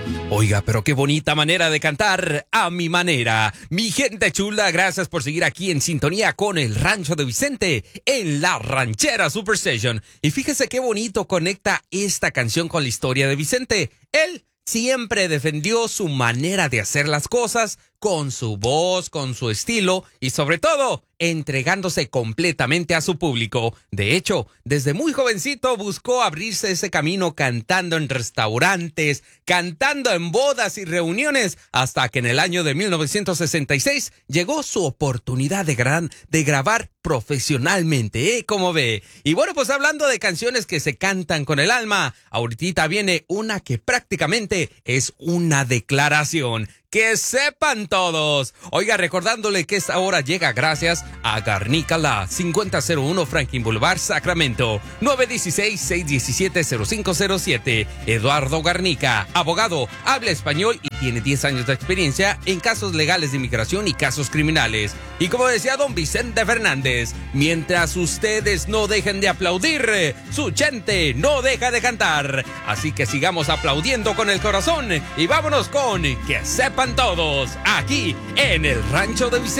Oiga, pero qué bonita manera de cantar, a mi manera. Mi gente chula, gracias por seguir aquí en sintonía con el Rancho de Vicente en la Ranchera Superstation. Y fíjese qué bonito conecta esta canción con la historia de Vicente. Él siempre defendió su manera de hacer las cosas, con su voz, con su estilo y sobre todo, entregándose completamente a su público. De hecho, desde muy jovencito buscó abrirse ese camino cantando en restaurantes, cantando en bodas y reuniones, hasta que en el año de 1966 llegó su oportunidad de grabar profesionalmente, ¿Cómo ve? Y bueno, pues hablando de canciones que se cantan con el alma, ahorita viene una que prácticamente es una declaración. ¡Que sepan todos! Oiga, recordándole que esta hora llega gracias a Garnica La, 5001 Franklin Boulevard, Sacramento, 916-617-0507. Eduardo Garnica, abogado, habla español y tiene 10 años de experiencia en casos legales de inmigración y casos criminales. Y como decía don Vicente Fernández, mientras ustedes no dejen de aplaudir, su gente no deja de cantar. Así que sigamos aplaudiendo con el corazón y vámonos con Que sepan todos, aquí en el Rancho de Vicente.